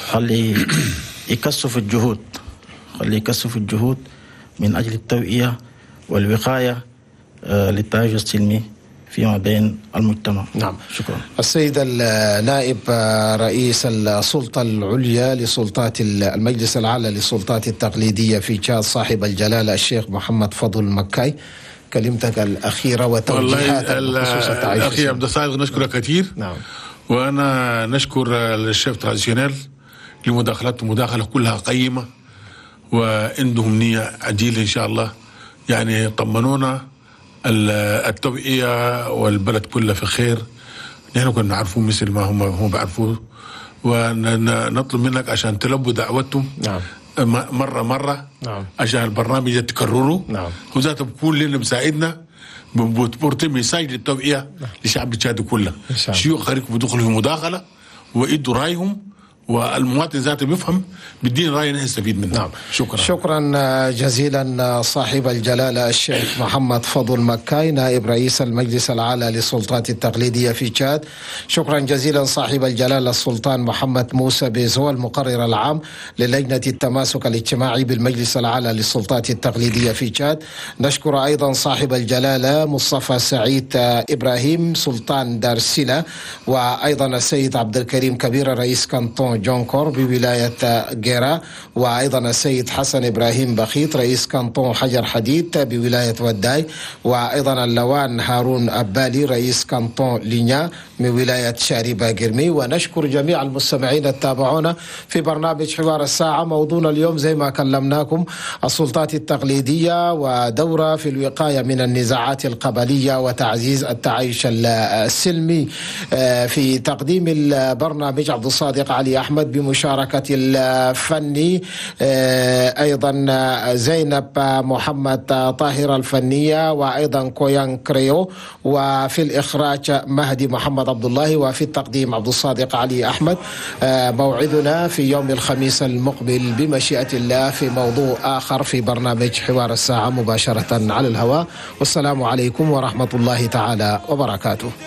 خلي يكثف الجهود، من أجل التوعية والوقاية للتعايش السلمي فيما بين المجتمع. نعم، شكرا. السيد النائب رئيس السلطة العليا لسلطات المجلس الأعلى للسلطات التقليدية في تشاد صاحب الجلالة الشيخ محمد فضل مكاي، كلمتك الأخيرة وتوجيهاتك بخصوص التعايش. أخي عبد الصادق نشكرك كثير. نعم. وأنا نشكر الشيف تراديشنال لمداخلته، مداخلة كلها قيمة وعندهم نية عجيلة إن شاء الله. يعني طمنونا التوعية والبلد كله في خير، نحن كنا نعرفوه مثل ما هم بيعرفوه، ونطلب منك عشان تلبوا دعوتهم. نعم. مرة نعم. عشان البرنامج يتكرروا. نعم. وذاته بكون لنا مساعدنا بورتي مساج للتوعية لشعب تشاد كله. شيوخ خارج بدخلوا في مداخلة ويدوا رأيهم، والمواطن ذاته بيفهم بالدين رأي نستفيد منه. نعم. شكرا جزيلا صاحب الجلالة الشيخ محمد فضل مكاي نائب رئيس المجلس الأعلى للسلطات التقليدية في تشاد. شكرا جزيلا صاحب الجلالة السلطان محمد موسى بيزو المقرر العام للجنة التماسك الاجتماعي بالمجلس الأعلى للسلطات التقليدية في تشاد. نشكر أيضا صاحب الجلالة مصطفى سعيد إبراهيم سلطان دارسيلا، وأيضا السيد عبد الكريم كبير رئيس كانتون جونكور بولاية جيرا، وأيضا السيد حسن إبراهيم بخيت رئيس كانتون حجر حديد بولاية وداي، وأيضا اللوان هارون أبالي رئيس كانتون لينيا من ولاية شاربة جرمي. ونشكر جميع المستمعين التابعونا في برنامج حوار الساعة. موضوعنا اليوم زي ما كلمناكم السلطات التقليدية ودورة في الوقاية من النزاعات القبلية وتعزيز التعايش السلمي. في تقديم البرنامج عبد الصادق علي أحمد بمشاركة الفني أيضا زينب محمد طاهر الفنية، وأيضا كويان كريو، وفي الإخراج مهدي محمد عبد الله، وفي التقديم عبد الصادق علي أحمد. موعدنا في يوم الخميس المقبل بمشيئة الله في موضوع آخر في برنامج حوار الساعة مباشرة على الهواء. والسلام عليكم ورحمة الله تعالى وبركاته.